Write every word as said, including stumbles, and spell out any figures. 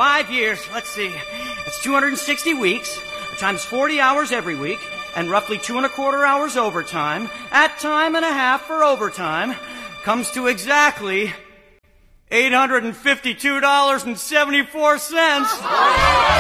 five years, let's see, it's two hundred sixty weeks, times forty hours every week, and roughly two and a quarter hours overtime, at time and a half for overtime, comes to exactly eight hundred fifty-two dollars and seventy-four cents.